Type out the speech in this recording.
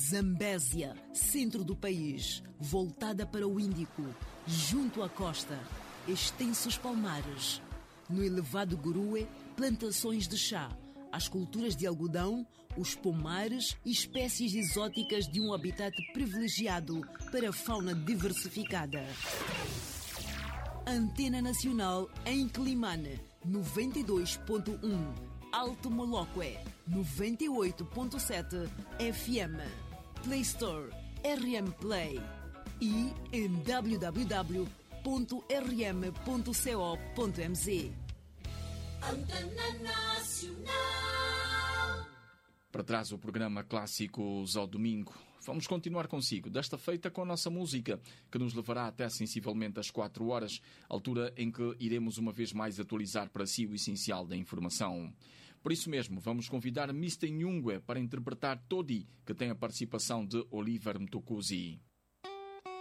Zambésia, centro do país, voltada para o Índico, junto à costa, extensos palmares. No elevado Gurue, plantações de chá, as culturas de algodão, os pomares e espécies exóticas de um habitat privilegiado para a fauna diversificada. Antena Nacional em Climane, 92.1. Alto Moloque, 98.7 FM. Play Store, RM Play. E em www.rm.co.mz. Antena Nacional. Para trás o programa Clássicos ao Domingo. Vamos continuar consigo, desta feita com a nossa música, que nos levará até sensivelmente às 4 horas, altura em que iremos uma vez mais atualizar para si o essencial da informação. Por isso mesmo, vamos convidar Mr. Nyungwe para interpretar Todi, que tem a participação de Oliver Mtukudzi.